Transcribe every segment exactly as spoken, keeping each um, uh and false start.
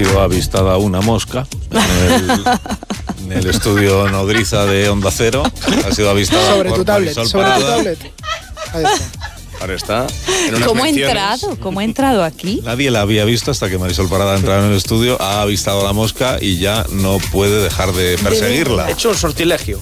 sido avistada una mosca en el, en el estudio Nodriza de Onda Cero. Ha sido avistada sobre por tu tablet, Marisol sobre Parada. tu tablet. Ahí está. Ahora está. ¿Cómo ha entrado? ¿Cómo ha entrado aquí? Nadie la había visto hasta que Marisol Parada ha entrado en el estudio, ha avistado a la mosca y ya no puede dejar de perseguirla. Ha hecho un sortilegio.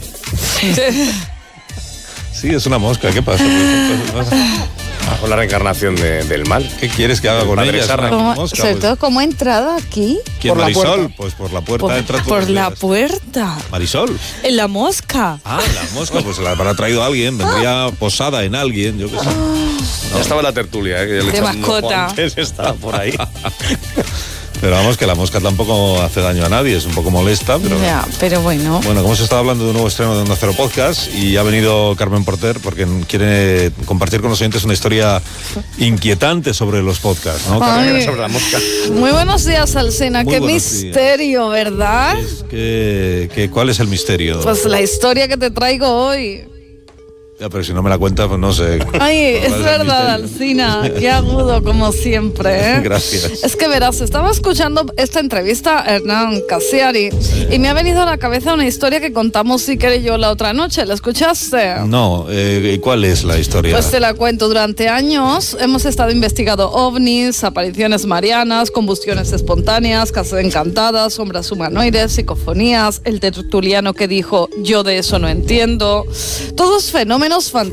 Sí, es una mosca. ¿Qué pasa? ¿Qué pasa? Con la reencarnación de, del mal. ¿Qué quieres que haga con Padre ella? Es Sarra. una ¿Cómo- mosca, sobre pues. todo, ¿cómo ha entrado aquí? ¿Quién, Por la Marisol? puerta. Pues por la puerta Por, entra todos por los la días. puerta. ¿Marisol? En la mosca. Ah, la mosca, pues la habrá traído alguien, vendría posada en alguien, yo qué sé. Ya estaba en la tertulia, ¿eh? Que ya le De echaba un ojo mascota. antes, estaba por ahí. Pero vamos, que la mosca tampoco hace daño a nadie, es un poco molesta, pero... Ya, pero bueno. Bueno, como se estaba hablando de un nuevo estreno de Onda Cero Podcast y ha venido Carmen Porter porque quiere compartir con los oyentes una historia inquietante sobre los podcasts, ¿no? Ay. Carmen? Sobre la mosca. Muy buenos días, Alsina. Muy Qué buenos días. misterio, ¿verdad? Es que, que- ¿Cuál es el misterio? Pues la historia que te traigo hoy. Ya, pero si no me la cuentas, pues no sé. Ay, ¿Cuál es el verdad, misterio? Alsina. Qué agudo, como siempre, ¿eh? Gracias. Es que verás, estaba escuchando esta entrevista a Hernán Casiari y me ha venido a la cabeza una historia que contamos si querés yo la otra noche. ¿La escuchaste? No, eh, ¿cuál es la historia? Pues te la cuento. Durante años hemos estado investigando ovnis, apariciones marianas, combustiones espontáneas, casas encantadas, sombras humanoides, psicofonías, el tertuliano que dijo yo de eso no entiendo. Todos fenómenos fantásticos